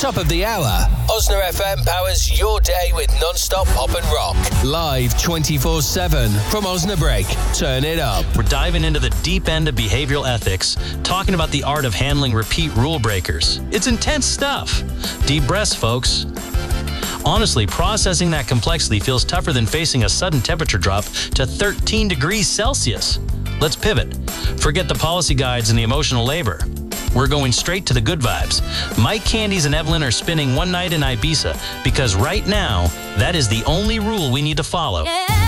Top of the hour, Osna FM powers your day with non-stop pop and rock. Live 24/7 from Osnabrück. Turn it up. We're diving into the deep end of behavioral ethics, talking about the art of handling repeat rule breakers. It's intense stuff. Deep breaths, folks. Honestly, processing that complexity feels tougher than facing a sudden temperature drop to 13 degrees Celsius. Let's pivot. Forget the policy guides and the emotional labor. We're going straight to the good vibes. Mike Candies and Evelyn are spinning one night in Ibiza because right now, that is the only rule we need to follow.